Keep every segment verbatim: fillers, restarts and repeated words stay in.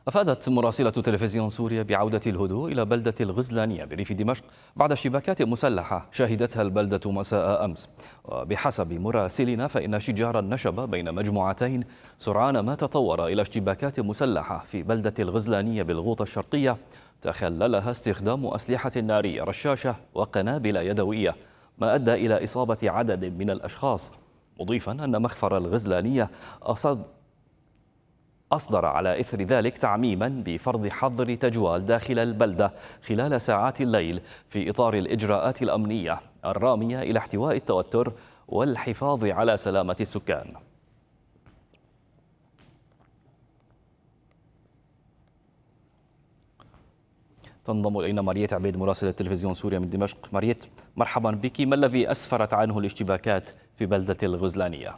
أفادت مراسلة تلفزيون سوريا بعودة الهدوء إلى بلدة الغزلانية بريف دمشق بعد اشتباكات مسلحة شهدتها البلدة مساء أمس. وبحسب مراسلنا فإن شجارا نشب بين مجموعتين سرعان ما تطور إلى اشتباكات مسلحة في بلدة الغزلانية بالغوطة الشرقية تخللها استخدام أسلحة نارية رشاشة وقنابل يدوية، ما أدى إلى إصابة عدد من الأشخاص، مضيفا أن مخفر الغزلانية أصد أصدر على إثر ذلك تعميما بفرض حظر تجوال داخل البلدة خلال ساعات الليل في إطار الإجراءات الأمنية الرامية إلى احتواء التوتر والحفاظ على سلامة السكان. تنضم إلينا ماريت عبيد مراسلة تلفزيون سوريا من دمشق. ماريت، مرحبا بك. ما الذي أسفرت عنه الاشتباكات في بلدة الغزلانية؟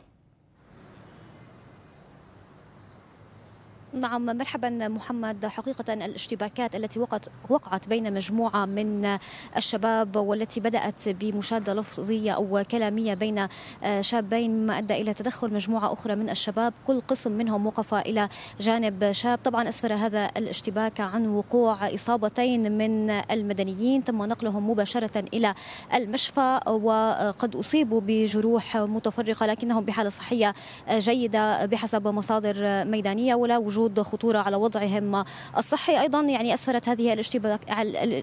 نعم مرحبا محمد. حقيقة الاشتباكات التي وقعت وقعت بين مجموعة من الشباب والتي بدأت بمشادة لفظية أو كلامية بين شابين، ما أدى إلى تدخل مجموعة أخرى من الشباب، كل قسم منهم وقف إلى جانب شاب. طبعا أسفر هذا الاشتباك عن وقوع إصابتين من المدنيين تم نقلهم مباشرة إلى المشفى، وقد أصيبوا بجروح متفرقة لكنهم بحالة صحية جيدة بحسب مصادر ميدانية، ولا وجود خطورة على وضعهم الصحي. أيضا يعني أسفرت هذه الاشتباك